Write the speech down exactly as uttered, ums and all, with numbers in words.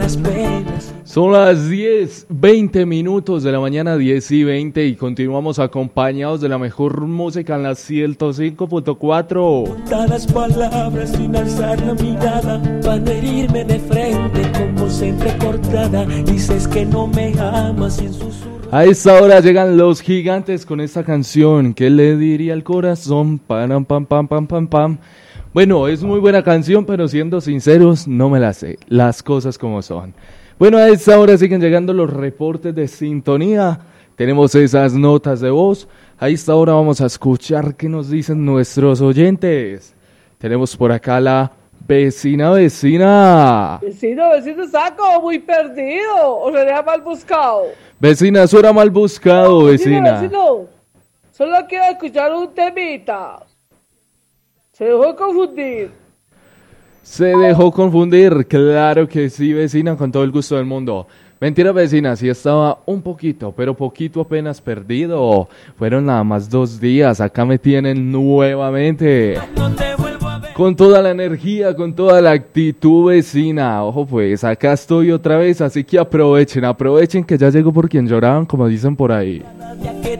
las penas. Son las diez, veinte minutos de la mañana, diez y veinte, y continuamos acompañados de la mejor música en la ciento cinco punto cuatro. Contadas palabras sin alzar la mirada, van a herirme de frente como siempre cortada. Dices que no me amas y en susurro. A esta hora llegan Los Gigantes con esta canción. ¿Qué le diría al corazón? Pam, pam, pam, pam, pam, pam. Bueno, es muy buena canción, pero siendo sinceros, no me la sé. Las cosas como son. Bueno, a esta hora siguen llegando los reportes de sintonía. Tenemos esas notas de voz. A esta hora vamos a escuchar qué nos dicen nuestros oyentes. Tenemos por acá la vecina, vecina. Vecino, vecino, está como muy perdido. O sería mal buscado. Vecina, eso era mal buscado, No, vecina. Vecino, vecino, solo quiero escuchar un temita. Se dejó confundir. Se dejó confundir, claro que sí, vecina, con todo el gusto del mundo. Mentira, vecina, sí estaba un poquito, pero poquito apenas perdido. Fueron nada más dos días, acá me tienen nuevamente. Con toda la energía, con toda la actitud, vecina. Ojo pues, acá estoy otra vez, así que aprovechen, aprovechen que ya llego por quien lloraban, como dicen por ahí.